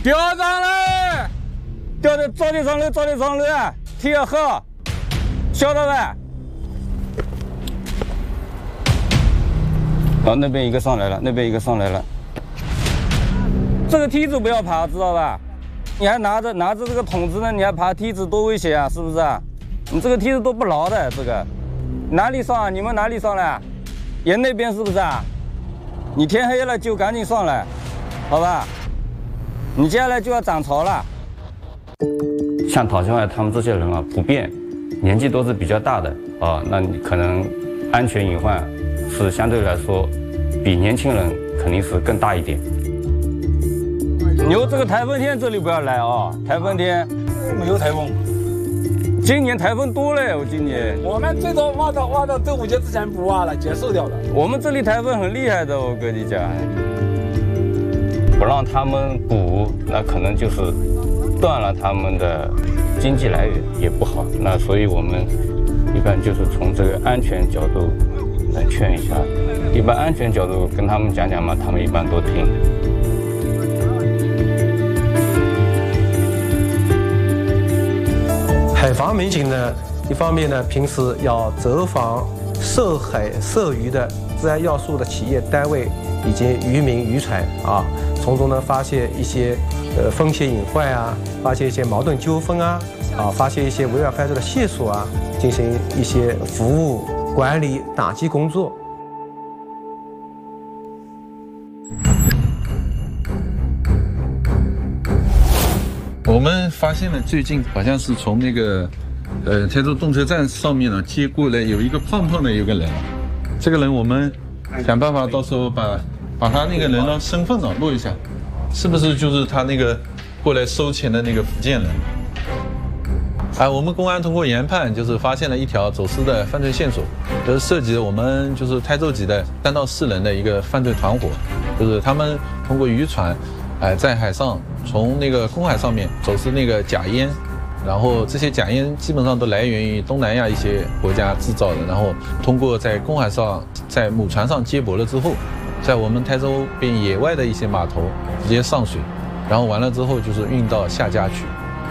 吊上来，吊的早点上来，早点上来，天要黑，晓得吧？好，那边一个上来了，那边一个上来了。这个梯子不要爬，知道吧？你还拿着这个桶子呢，你还爬梯子，多危险啊，是不是啊？你这个梯子都不牢的，这个哪里上啊？你们哪里上来？沿那边是不是啊？你天黑了就赶紧上来，好吧？你接下来就要涨潮了。像陶兴外他们这些人啊，普遍年纪都是比较大的啊，那你可能安全隐患是相对来说比年轻人肯定是更大一点。牛，这个台风天这里不要来啊！台风天没有台风， 今年台风多了，我今年我们最多挖到端午节之前不挖了，结束掉了。 我们这里台风很厉害的，我跟你讲，不让他们捕，那可能就是断了他们的经济来源，也不好。那所以我们一般就是从这个安全角度来劝一下，一般安全角度跟他们讲讲嘛，他们一般都听。 海防民警呢，一方面呢，平时要走访涉海涉渔的自然要素的企业单位以及渔民渔船啊，从中呢发现一些风险隐患啊，发现一些矛盾纠纷啊，发现一些违法犯罪的线索啊，进行一些服务管理打击工作。 我们发现了，最近好像是从那个，台州动车站上面呢接过来有一个胖胖的有个人，这个人我们想办法到时候把他那个人的身份录一下，是不是就是他那个过来收钱的那个福建人？我们公安通过研判，就是发现了一条走私的犯罪线索，就是涉及我们就是台州籍的3到4人的一个犯罪团伙，就是他们通过渔船。在海上从那个公海上面走私那个假烟，然后这些假烟基本上都来源于东南亚一些国家制造的，然后通过在公海上在母船上接驳了之后，在我们台州边野外的一些码头直接上水，然后完了之后就是运到下家去。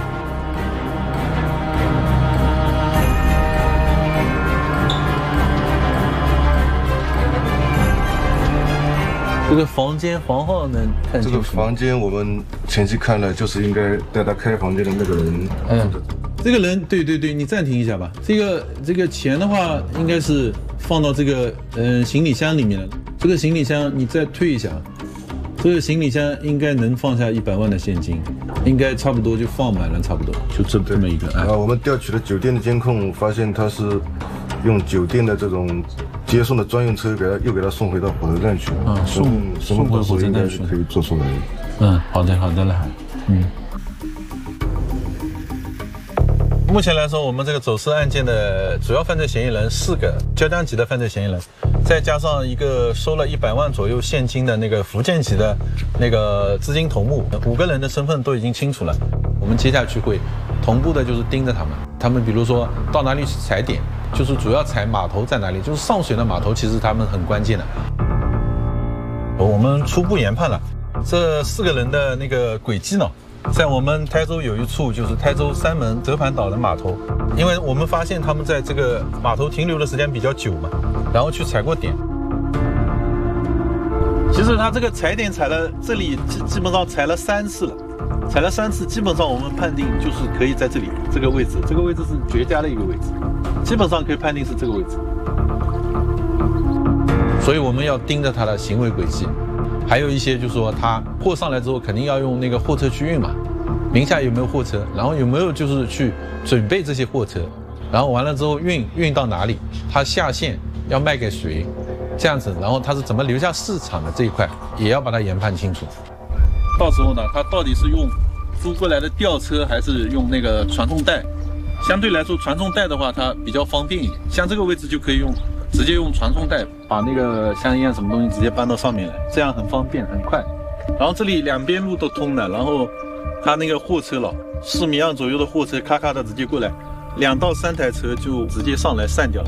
这个房间房号能看清楚？ 这个房间我们前期看了，就是应该带他开房间的那个人。 这个人，对，你暂停一下吧。这个钱的话，应该是放到这个行李箱里面了。这个行李箱你再退一下，这个行李箱应该能放下100万的现金，应该差不多就放满了，差不多就这么一个。 我们调取了酒店的监控，发现他是用酒店的这种接送的专用车又给他送回到火车站去。 送回火车站去可以做出来。 好的了。目前来说，我们这个走私案件的主要犯罪嫌疑人4个椒江籍的犯罪嫌疑人，再加上一个收了100万左右现金的那个福建籍的那个资金头目，5个人的身份都已经清楚了。我们接下去会同步的就是盯着他们比如说到哪里去踩点，就是主要踩码头在哪里，就是上水的码头，其实他们很关键的。我们初步研判了这4个人的那个轨迹呢，在我们台州有一处就是台州三门折盘岛的码头，因为我们发现他们在这个码头停留的时间比较久嘛，然后去踩过点。其实他这个踩点踩了，这里基本上踩了3次了，踩了3次，基本上我们判定就是可以在这里这个位置，这个位置是绝佳的一个位置，基本上可以判定是这个位置。所以我们要盯着他的行为轨迹。还有一些就是说他货上来之后肯定要用那个货车去运嘛，名下有没有货车，然后有没有就是去准备这些货车，然后完了之后运到哪里，他下线要卖给谁，这样子，然后他是怎么留下市场的这一块也要把它研判清楚。到时候呢，他到底是用租过来的吊车还是用那个传送带，相对来说传送带的话它比较方便一点，像这个位置就可以直接用传送带把那个香烟什么东西直接搬到上面来，这样很方便很快。然后这里两边路都通了，然后他那个货车了4米2左右的货车咔咔的直接过来，2到3台车就直接上来散掉了。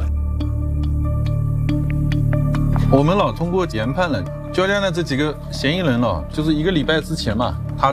我们通过研判了椒江的这几个嫌疑人就是1个礼拜之前嘛，他